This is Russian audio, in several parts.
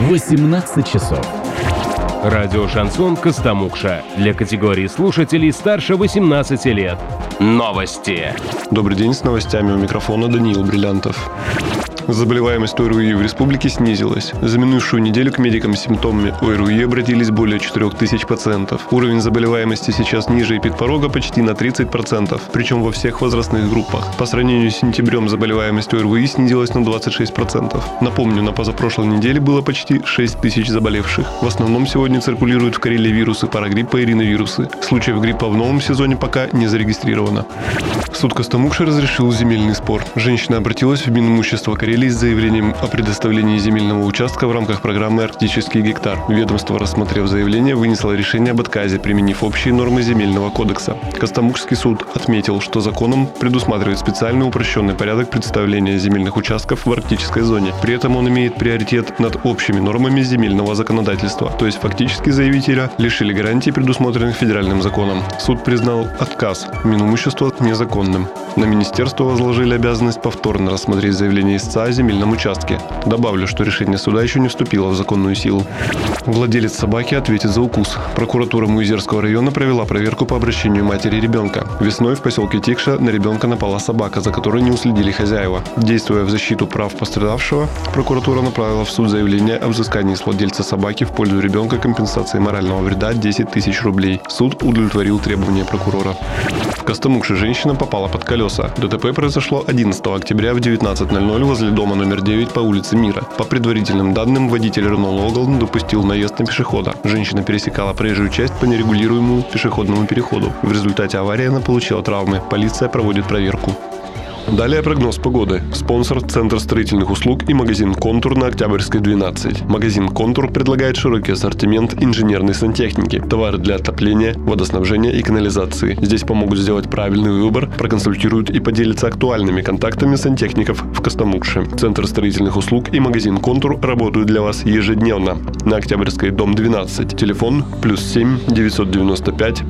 18 часов. Радио «Шансон» Костомукша. Для категории слушателей старше 18 лет. Новости. Добрый день, с новостями у микрофона Даниил Бриллиантов. Заболеваемость ОРВИ в республике снизилась. За минувшую неделю к медикам с симптомами ОРВИ обратились более 4000 пациентов. Уровень заболеваемости сейчас ниже эпидпорога почти на 30%, причем во всех возрастных группах. По сравнению с сентябрем заболеваемость ОРВИ снизилась на 26%. Напомню, на позапрошлой неделе было почти 6000 заболевших. В основном сегодня циркулируют в Карелии вирусы парагриппа и риновирусы. Случаев гриппа в новом сезоне пока не зарегистрировано. Суд Костомукши разрешил земельный спор. Женщина обратилась в Минимущество Карелии с заявлением о предоставлении земельного участка в рамках программы «Арктический гектар». Ведомство, рассмотрев заявление, вынесло решение об отказе, применив общие нормы земельного кодекса. Костомукшский суд отметил, что законом предусматривает специальный упрощенный порядок представления земельных участков в арктической зоне. При этом он имеет приоритет над общими нормами земельного законодательства. То есть фактически заявителя лишили гарантий, предусмотренных федеральным законом. Суд признал отказ Минимущества незаконным. На министерство возложили обязанность повторно рассмотреть заявление истца о земельном участке. Добавлю, что решение суда еще не вступило в законную силу. Владелец собаки ответит за укус. Прокуратура Муизерского района провела проверку по обращению матери ребенка. Весной в поселке Тикша на ребенка напала собака, за которой не уследили хозяева. Действуя в защиту прав пострадавшего, прокуратура направила в суд заявление о взыскании с владельца собаки в пользу ребенка компенсации морального вреда 10 тысяч рублей. Суд удовлетворил требования прокурора. В Костомукше женщина попала под колеса. ДТП произошло 11 октября в 19:00 возле дома номер 9 по улице Мира. По предварительным данным, водитель Рено Логан допустил наезд на пешехода. Женщина пересекала проезжую часть по нерегулируемому пешеходному переходу. В результате аварии она получила травмы. Полиция проводит проверку. Далее прогноз погоды. Спонсор – Центр строительных услуг и магазин «Контур» на Октябрьской, 12. Магазин «Контур» предлагает широкий ассортимент инженерной сантехники, товары для отопления, водоснабжения и канализации. Здесь помогут сделать правильный выбор, проконсультируют и поделятся актуальными контактами сантехников в Костомукше. Центр строительных услуг и магазин «Контур» работают для вас ежедневно. На Октябрьской, дом 12. Телефон +7 995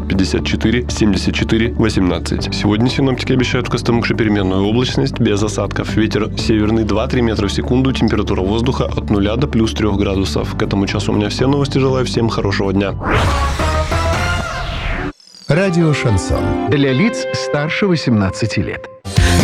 554 74 18. Сегодня синоптики обещают в Костомукше переменную облачность без осадков. Ветер северный 2-3 метра в секунду. Температура воздуха от 0 до +3 градусов. К этому часу у меня все новости. Желаю всем хорошего дня. Радио «Шансон». Для лиц старше 18 лет.